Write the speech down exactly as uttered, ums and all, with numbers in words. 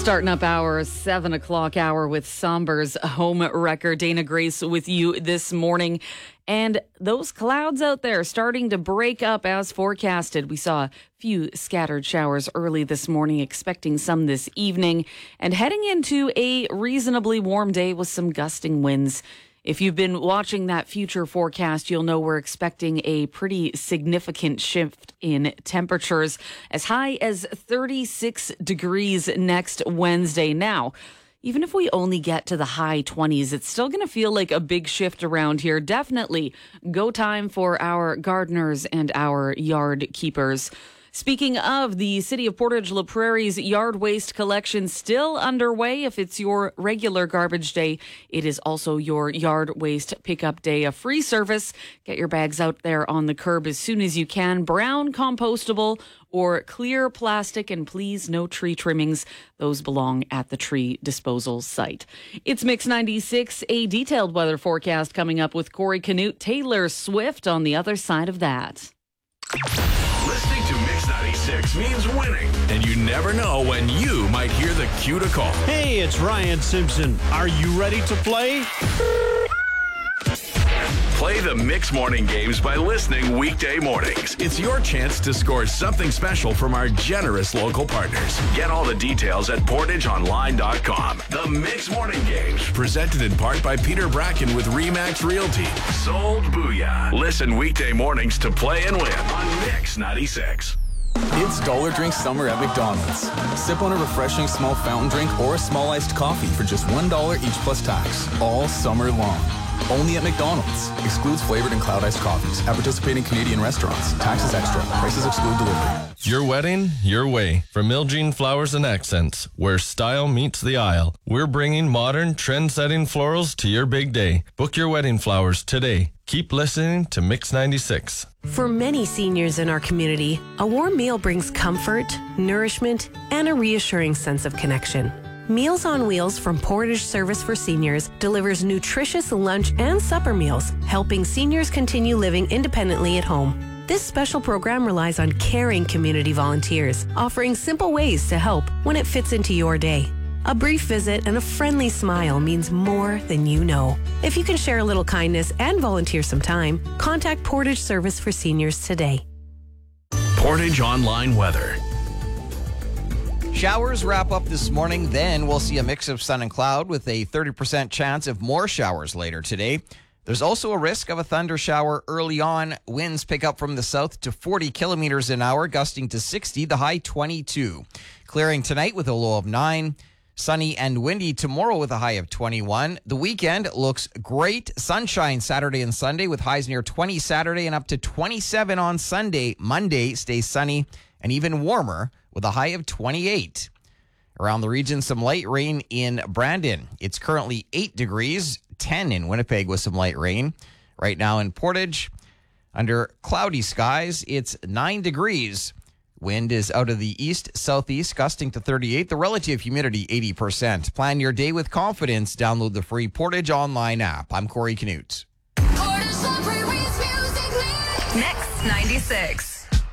Starting up our seven o'clock hour with Somber's home wrecker. Dana Grace with you this morning. And those clouds out there starting to break up as forecasted. We saw a few scattered showers early this morning, expecting some this evening, and heading into a reasonably warm day with some gusting winds. If you've been watching that future forecast, you'll know we're expecting a pretty significant shift in temperatures, as high as thirty-six degrees next Wednesday. Now, even if we only get to the high twenties, it's still going to feel like a big shift around here. Definitely go time for our gardeners and our yard keepers. Speaking of, the City of Portage La Prairie's yard waste collection still underway. If it's your regular garbage day, it is also your yard waste pickup day. A free service. Get your bags out there on the curb as soon as you can. Brown, compostable, or clear plastic, and please no tree trimmings. Those belong at the tree disposal site. It's Mix ninety-six, a detailed weather forecast coming up with Corey Canute, Taylor Swift on the other side of that. Listening to Mix ninety-six means winning, and you never know when you might hear the cue to call. Hey, it's Ryan Simpson. Are you ready to play? Play the Mix Morning Games by listening weekday mornings. It's your chance to score something special from our generous local partners. Get all the details at portage online dot com. The Mix Morning Games, presented in part by Peter Bracken with Remax Realty. Sold Booyah. Listen weekday mornings to play and win on Mix ninety-six. It's Dollar Drink Summer at McDonald's. Sip on a refreshing small fountain drink or a small iced coffee for just one dollar each plus tax, all summer long. Only at McDonald's. Excludes flavored and cloud iced coffees. At participating Canadian restaurants. Taxes extra. Prices exclude delivery. Your wedding, your way. From Miljean Flowers and Accents, where style meets the aisle. We're bringing modern, trend-setting florals to your big day. Book your wedding flowers today. Keep listening to Mix ninety-six. For many seniors in our community, a warm meal brings comfort, nourishment, and a reassuring sense of connection. Meals on Wheels from Portage Service for Seniors delivers nutritious lunch and supper meals, helping seniors continue living independently at home. This special program relies on caring community volunteers, offering simple ways to help when it fits into your day. A brief visit and a friendly smile means more than you know. If you can share a little kindness and volunteer some time, contact Portage Service for Seniors today. Portage Online Weather. Showers wrap up this morning, then we'll see a mix of sun and cloud with a thirty percent chance of more showers later today. There's also a risk of a thunder shower early on. Winds pick up from the south to forty kilometers an hour, gusting to sixty, the high twenty-two. Clearing tonight with a low of nine. Sunny and windy tomorrow with a high of twenty-one. The weekend looks great. Sunshine Saturday and Sunday with highs near twenty Saturday and up to twenty-seven on Sunday. Monday stays sunny and even warmer with a high of twenty-eight. Around the region, some light rain in Brandon. It's currently eight degrees, ten in Winnipeg with some light rain. Right now in Portage, under cloudy skies, it's nine degrees. Wind is out of the east-southeast, gusting to thirty-eight. The relative humidity, eighty percent. Plan your day with confidence. Download the free Portage Online app. I'm Corey Canute. Mix ninety-six.